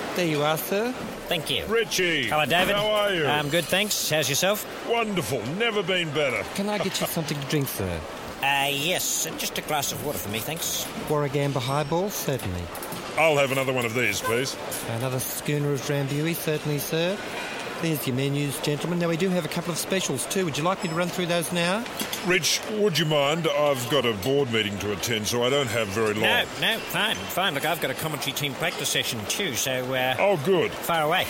There you are, sir. Thank you. Richie. Hello, David. How are you? I'm good, thanks. How's yourself? Wonderful. Never been better. Can I get you something to drink, sir? Yes. Just a glass of water for me, thanks. Warragamba highball? Certainly. I'll have another one of these, please. Another schooner of Drambuie? Certainly, sir. There's your menus, gentlemen. Now, we do have a couple of specials, too. Would you like me to run through those now? Rich, would you mind? I've got a board meeting to attend, so I don't have very long. No, fine. Look, I've got a commentary team practice session too, so, Oh, good. far away.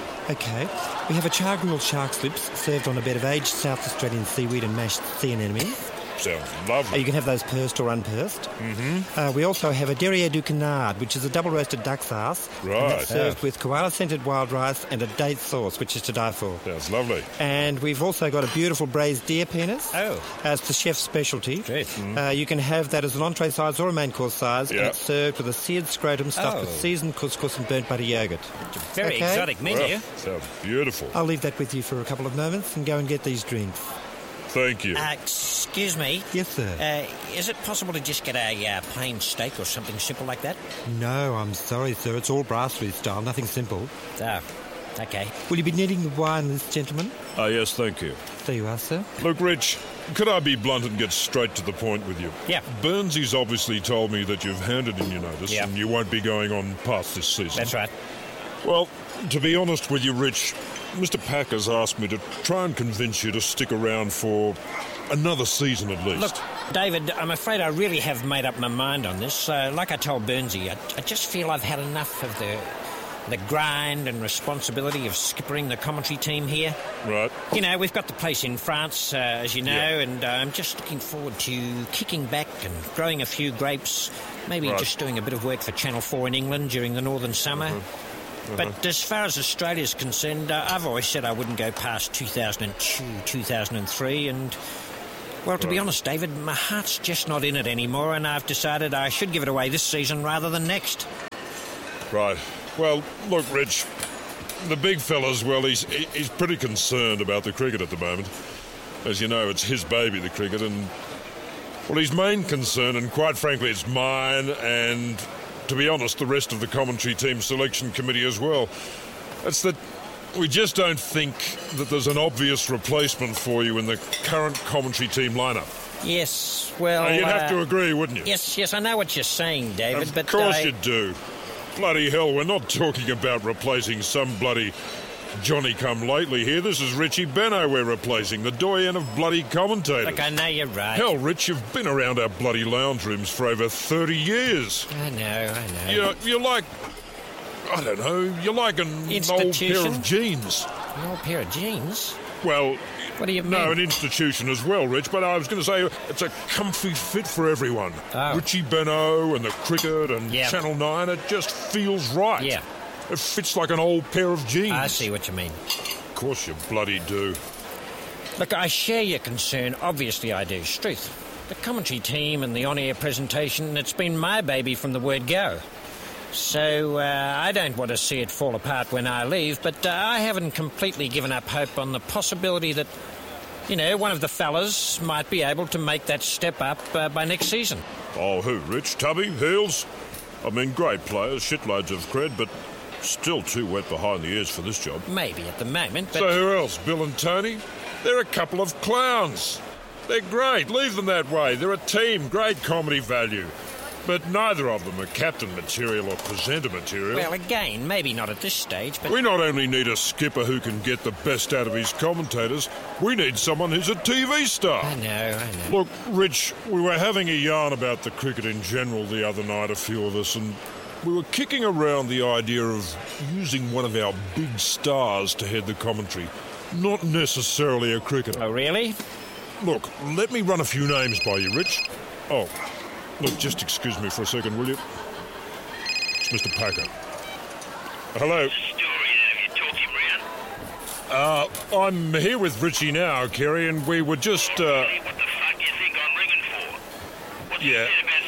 OK. We have a char-grilled shark slips served on a bed of aged South Australian seaweed and mashed sea anemones. Sounds lovely. You can have those pursed or unpursed. We also have a derriere du canard, which is a double-roasted duck's arse. Right. And that's served with koala-scented wild rice and a date sauce, which is to die for. Sounds lovely. And we've also got a beautiful braised deer penis. Oh. It's the chef's specialty. Great. You can have that as an entree size or a main course size, and it's served with a seared scrotum stuffed with seasoned couscous and burnt butter yoghurt. Very exotic menu. Well, sounds beautiful. I'll leave that with you for a couple of moments and go and get these drinks. Thank you. Excuse me. Yes, sir. Is it possible to just get a plain steak or something simple like that? No, I'm sorry, sir. It's all brasserie style, nothing simple. Oh, okay. Will you be needing the wine list, gentlemen? Yes, thank you. There you are, sir. Look, Rich, could I be blunt and get straight to the point with you? Yeah. Burnsy's obviously told me that you've handed in your notice and you won't be going on past this season. That's right. Well, to be honest with you, Rich, Mr. Packer's asked me to try and convince you to stick around for another season at least. Look, David, I'm afraid I really have made up my mind on this. Like I told Burnsy, I just feel I've had enough of the grind and responsibility of skippering the commentary team here. Right. You know, we've got the place in France, as you know, and I'm just looking forward to kicking back and growing a few grapes, maybe just doing a bit of work for Channel 4 in England during the northern summer. But as far as Australia's concerned, I've always said I wouldn't go past 2002, 2003, and, well, to be honest, David, my heart's just not in it anymore, and I've decided I should give it away this season rather than next. Right. Well, look, Rich, the big fella's, well, he's pretty concerned about the cricket at the moment. As you know, it's his baby, the cricket, and, well, his main concern, and quite frankly, it's mine and, to be honest, the rest of the commentary team selection committee as well. It's that we just don't think that there's an obvious replacement for you in the current commentary team lineup. Yes, well... You'd have to agree, wouldn't you? Yes, I know what you're saying, David, but... Of course you do. Bloody hell, we're not talking about replacing some bloody Johnny-come-lately here. This is Richie Benno we're replacing, the doyen of bloody commentators. Look, I know you're right. Hell, Rich, you've been around our bloody lounge rooms for over 30 years. I know. You're like... I don't know, you're like an old pair of jeans. An old pair of jeans? Well... What do you mean? No, an institution as well, Rich, but I was going to say it's a comfy fit for everyone. Oh. Richie Benno and the cricket and Channel 9, it just feels right. Yeah. It fits like an old pair of jeans. I see what you mean. Of course you bloody do. Look, I share your concern. Obviously I do. Struth. The commentary team and the on-air presentation, it's been my baby from the word go. So I don't want to see it fall apart when I leave, but I haven't completely given up hope on the possibility that, you know, one of the fellas might be able to make that step up by next season. Oh, who, Rich? Tubby? Heels? I mean, great players, shitloads of cred, but still too wet behind the ears for this job. Maybe at the moment, but... So who else? Bill and Tony? They're a couple of clowns. They're great. Leave them that way. They're a team. Great comedy value. But neither of them are captain material or presenter material. Well, again, maybe not at this stage, but... We not only need a skipper who can get the best out of his commentators, we need someone who's a TV star. I know. Look, Rich, we were having a yarn about the cricket in general the other night, a few of us, and we were kicking around the idea of using one of our big stars to head the commentary. Not necessarily a cricketer. Oh, really? Look, let me run a few names by you, Rich. Oh... Look, just excuse me for a second, will you? It's Mr. Packer. Hello. I'm here with Richie now, Kerry, and we were just, What the fuck do you think I'm ringing for? What you said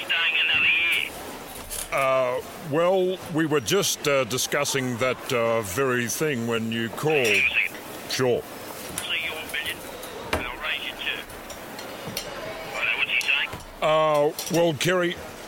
about staying another year? Well, we were just discussing that very thing when you called. Sure. See your million, and I'll raise you too. Righto, what's he saying? Well, Kerry,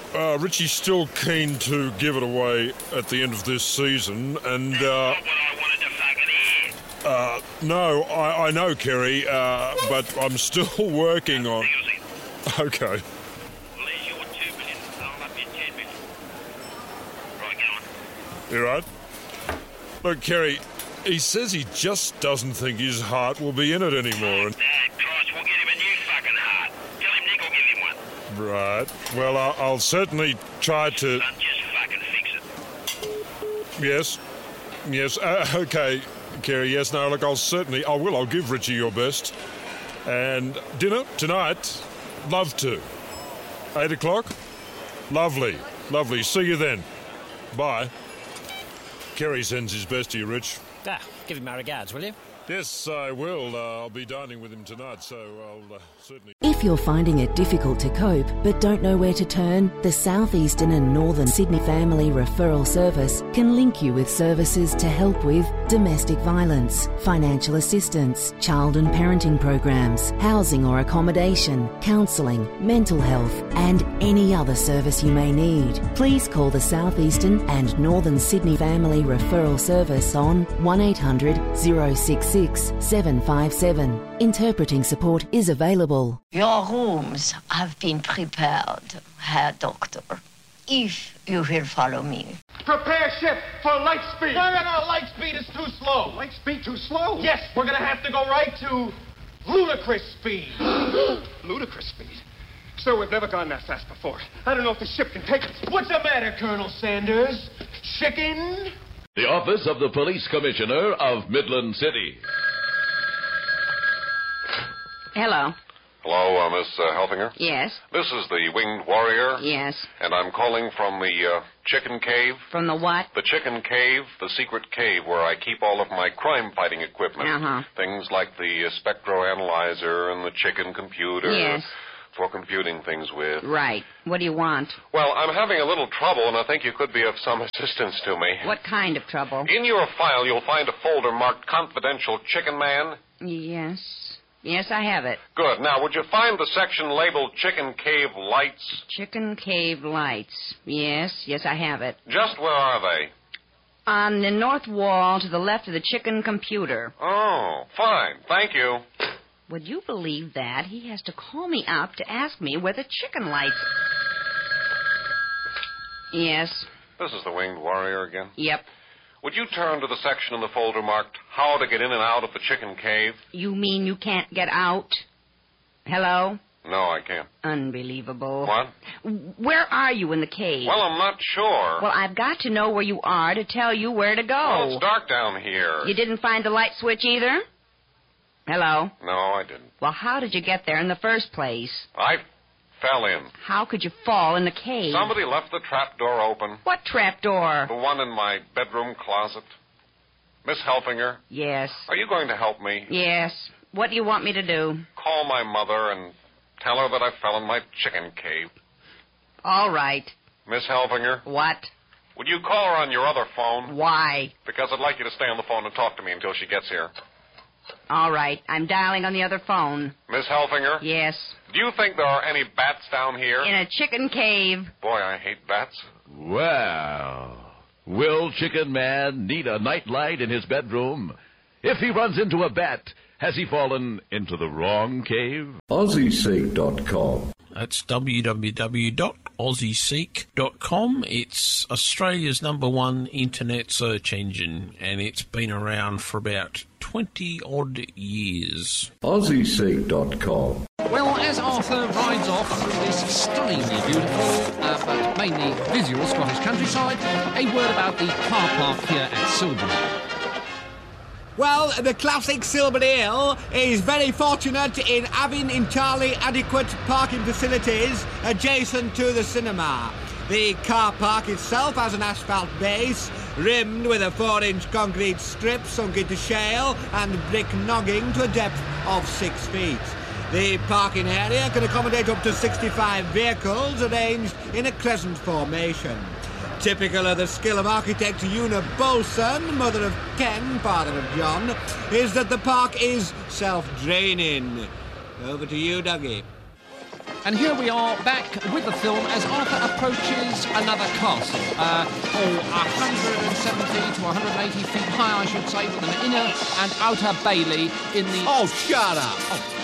Richie's still keen to give it away at the end of this season, and... That's not what I wanted to fucking hear. No, I know, Kerry, but I'm still working on... Easy. Okay. Well, there's your 2 million. I'll up your 10 million. Right, go on. You right? Look, Kerry, he says he just doesn't think his heart will be in it anymore. And... Dad, Christ, we'll get him a new fucking heart. Tell him Nick will give him one. Right. Well, I'll certainly try to... Son, just fucking fix it. Yes. Yes. Okay, Kerry. Yes. No. Look, I'll give Richie your best. And dinner tonight. Love to. 8 o'clock. Lovely. Lovely. See you then. Bye. Kerry sends his best to you, Rich. Give him my regards, will you? Yes, I will. I'll be dining with him tonight, so I'll certainly... If you're finding it difficult to cope but don't know where to turn, the South Eastern and Northern Sydney Family Referral Service can link you with services to help with domestic violence, financial assistance, child and parenting programs, housing or accommodation, counselling, mental health and any other service you may need. Please call the South Eastern and Northern Sydney Family Referral Service on 1800 066 757. Interpreting support is available. Your rooms have been prepared, Herr Doctor, if you will follow me. Prepare ship for light speed. No, light speed is too slow. Light speed too slow? Yes, we're gonna have to go right to ludicrous speed. Ludicrous speed? Sir, we've never gone that fast before. I don't know if the ship can take us. What's the matter, Colonel Sanders? Chicken? The Office of the Police Commissioner of Midland City. Hello. Hello, Miss Helfinger? Yes. This is the Winged Warrior. Yes. And I'm calling from the Chicken Cave. From the what? The Chicken Cave, the secret cave where I keep all of my crime-fighting equipment. Uh-huh. Things like the spectroanalyzer and the chicken computer. Yes. For computing things with. Right. What do you want? Well, I'm having a little trouble, and I think you could be of some assistance to me. What kind of trouble? In your file, you'll find a folder marked Confidential Chicken Man. Yes. Yes, I have it. Good. Now, would you find the section labeled Chicken Cave Lights? Chicken Cave Lights. Yes, I have it. Just where are they? On the north wall to the left of the chicken computer. Oh, fine. Thank you. Would you believe that? He has to call me up to ask me where the chicken lights... Yes. This is the Winged Warrior again? Yep. Would you turn to the section in the folder marked How to Get In and Out of the Chicken Cave? You mean you can't get out? Hello? No, I can't. Unbelievable. What? Where are you in the cave? Well, I'm not sure. Well, I've got to know where you are to tell you where to go. Well, it's dark down here. You didn't find the light switch either? Hello? No, I didn't. Well, how did you get there in the first place? I fell in. How could you fall in the cave? Somebody left the trap door open. What trap door? The one in my bedroom closet. Miss Helfinger? Yes. Are you going to help me? Yes. What do you want me to do? Call my mother and tell her that I fell in my chicken cave. All right. Miss Helfinger? What? Would you call her on your other phone? Why? Because I'd like you to stay on the phone and talk to me until she gets here. All right. I'm dialing on the other phone. Miss Helfinger? Yes. Do you think there are any bats down here? In a chicken cave. Boy, I hate bats. Well, will Chicken Man need a nightlight in his bedroom? If he runs into a bat, has he fallen into the wrong cave? AussieSeek.com. That's www.aussieseek.com. It's Australia's #1 internet search engine, and it's been around for about 20-odd years. AussieSeek.com. Well, as Arthur rides off through this stunningly beautiful, but mainly visual Scottish countryside, a word about the car park here at Silvermere. Well, the classic Silverdale is very fortunate in having entirely adequate parking facilities adjacent to the cinema. The car park itself has an asphalt base, rimmed with a 4-inch concrete strip sunk into shale and brick nogging to a depth of 6 feet. The parking area can accommodate up to 65 vehicles arranged in a crescent formation. Typical of the skill of architect Una Bolson, mother of Ken, father of John, is that the park is self-draining. Over to you, Dougie. And here we are back with the film as Arthur approaches another castle. 170 to 180 feet high, I should say, with an inner and outer bailey in the... Oh, shut up!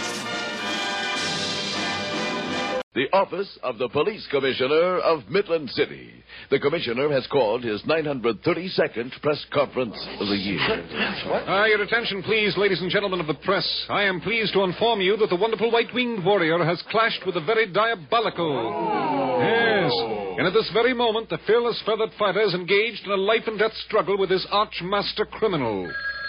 The office of the Police Commissioner of Midland City. The Commissioner has called his 932nd press conference of the year. Your attention, please, ladies and gentlemen of the press. I am pleased to inform you that the wonderful white-winged warrior has clashed with the very diabolical. Yes. And at this very moment, the fearless feathered fighter is engaged in a life-and-death struggle with his arch-master criminal.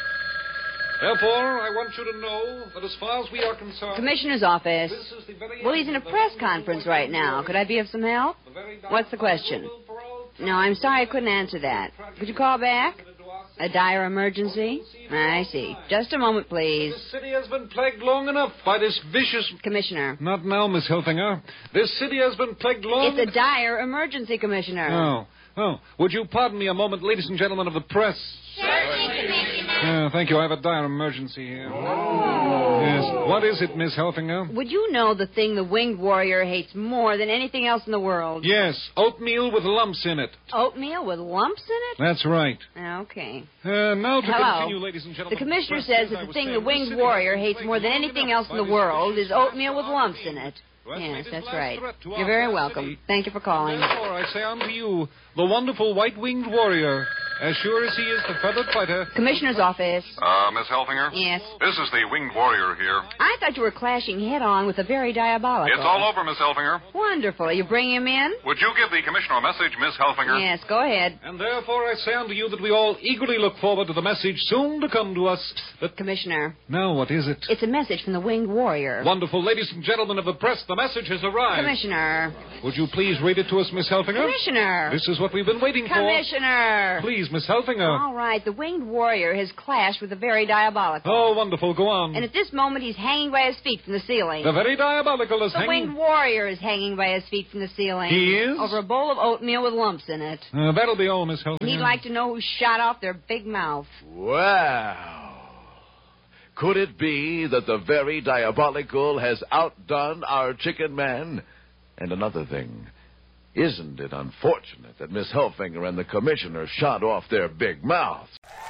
Therefore, I want you to know that as far as we are concerned... Commissioner's office. Well, he's in a press conference right now. Could I be of some help? What's the question? No, I'm sorry I couldn't answer that. Could you call back? A dire emergency? I see. Just a moment, please. This city has been plagued long enough by this vicious... Commissioner. Not now, Miss Hilfinger. This city has been plagued long... It's a dire emergency, Commissioner. Oh. Would you pardon me a moment, ladies and gentlemen of the press? Certainly, Commissioner. Thank you. I have a dire emergency here. Yes. What is it, Miss Helfinger? Would you know the thing the winged warrior hates more than anything else in the world? Yes. Oatmeal with lumps in it. Oatmeal with lumps in it? That's right. Okay. Now to Hello. continue, ladies and gentlemen. The commissioner says that the thing the winged warrior hates more than anything else in the world is oatmeal with lumps in it. Yes, that's right. You're very welcome. Thank you for calling. Therefore, I say unto you, the wonderful white-winged warrior, as sure as he is the feathered fighter... Commissioner's office. Miss Helfinger? Yes? This is the winged warrior here. I thought you were clashing head-on with the very diabolical. It's all over, Miss Helfinger. Wonderful. You bring him in? Would you give the commissioner a message, Miss Helfinger? Yes, go ahead. And therefore I say unto you that we all eagerly look forward to the message soon to come to us that... Commissioner. Now, what is it? It's a message from the winged warrior. Wonderful. Ladies and gentlemen of the press, the message has arrived. Commissioner. Would you please read it to us, Miss Helfinger? Commissioner. This is what we've been waiting for. Commissioner. Please, Miss Helfinger. All right. The winged warrior has clashed with the very diabolical. Oh, wonderful. Go on. And at this moment, he's hanging by his feet from the ceiling. The very diabolical is hanging... The winged warrior is hanging by his feet from the ceiling. He is? Over a bowl of oatmeal with lumps in it. That'll be all, Miss Helfinger. And he'd like to know who shot off their big mouth. Wow. Could it be that the very diabolical has outdone our chicken man? And another thing, isn't it unfortunate that Miss Helfinger and the commissioner shot off their big mouths?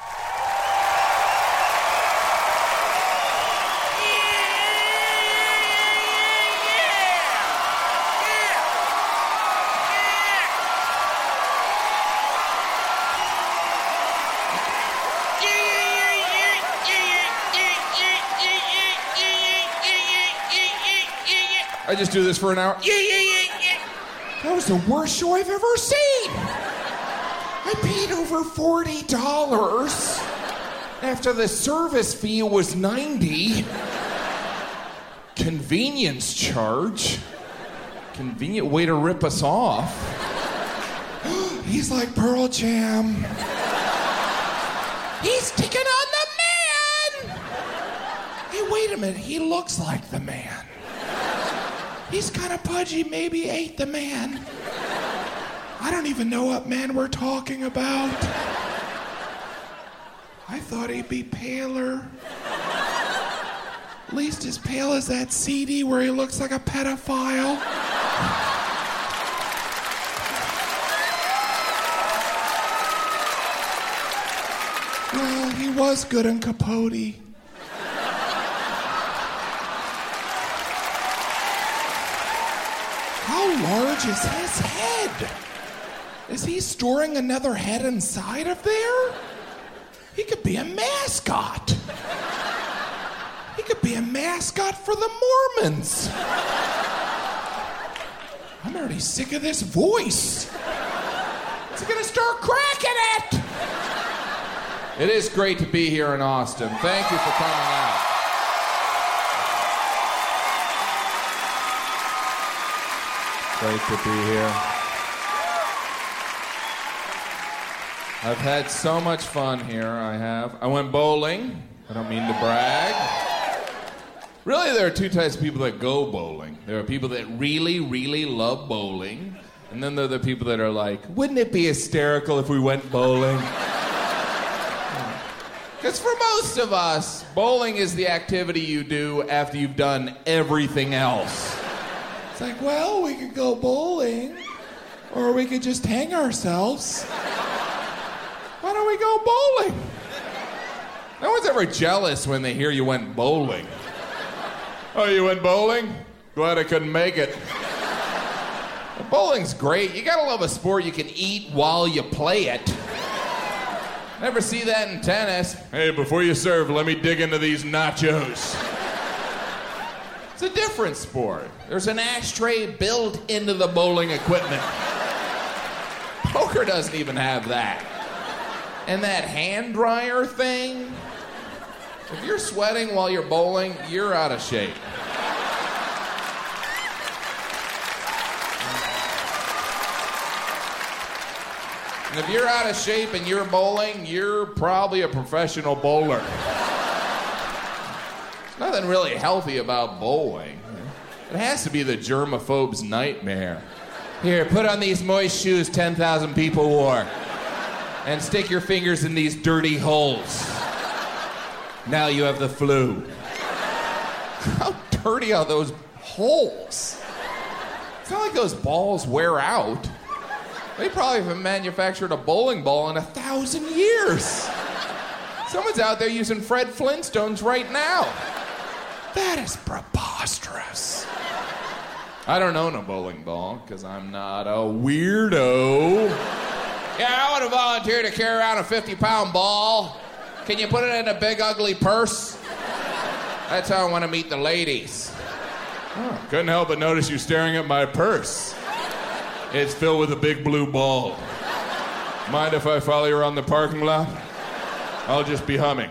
I just do this for an hour. That was the worst show I've ever seen. I paid over $40 after the service fee was $90. Convenience charge. Convenient way to rip us off. He's like Pearl Jam. He's taking on the man. Hey, wait a minute. He looks like the man. He's kind of pudgy, maybe ate the man. I don't even know what man we're talking about. I thought he'd be paler. At least as pale as that CD where he looks like a pedophile. Well, he was good in Capote. How large is his head? Is he storing another head inside of there? He could be a mascot. He could be a mascot for the Mormons. I'm already sick of this voice. Is he gonna start cracking it? It is great to be here in Austin. Thank you for coming out. Great to be here. I've had so much fun here, I have. I went bowling. I don't mean to brag. Really, there are two types of people that go bowling. There are people that really, really love bowling. And then there are the people that are like, wouldn't it be hysterical if we went bowling? Because for most of us, bowling is the activity you do after you've done everything else. It's like, well, we could go bowling, or we could just hang ourselves. Why don't we go bowling? No one's ever jealous when they hear you went bowling. Oh, you went bowling? Glad I couldn't make it. Well, bowling's great. You gotta love a sport you can eat while you play it. Never see that in tennis. Hey, before you serve, let me dig into these nachos. It's a different sport. There's an ashtray built into the bowling equipment. Poker doesn't even have that. And that hand dryer thing, if you're sweating while you're bowling, you're out of shape. And if you're out of shape and you're bowling, you're probably a professional bowler. Nothing really healthy about bowling. It has to be the germaphobe's nightmare. Here, put on these moist shoes 10,000 people wore. And stick your fingers in these dirty holes. Now you have the flu. How dirty are those holes? It's not like those balls wear out. They probably haven't manufactured a bowling ball in 1,000 years. Someone's out there using Fred Flintstones right now. That is preposterous. I don't own a bowling ball because I'm not a weirdo. Yeah, I want to volunteer to carry around a 50-pound ball. Can you put it in a big, ugly purse? That's how I want to meet the ladies. Oh, couldn't help but notice you staring at my purse. It's filled with a big blue ball. Mind if I follow you around the parking lot? I'll just be humming.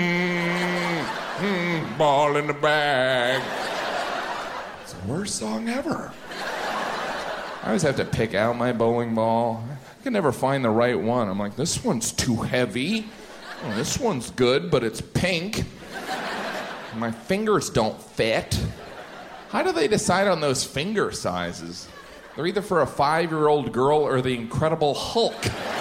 Ball in the bag. It's the worst song ever. I always have to pick out my bowling ball. I can never find the right one. I'm like, this one's too heavy. Oh, this one's good, but it's pink. My fingers don't fit. How do they decide on those finger sizes? They're either for a 5-year-old girl or the Incredible Hulk.